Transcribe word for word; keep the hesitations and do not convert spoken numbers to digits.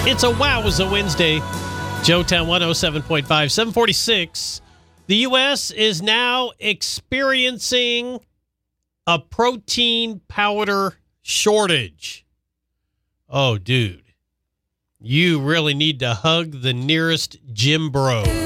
It's a Wowza Wednesday. Joetown one oh seven point five, seven forty-six. The U S is now experiencing a protein powder shortage. Oh, dude. You really need to hug the nearest gym bro.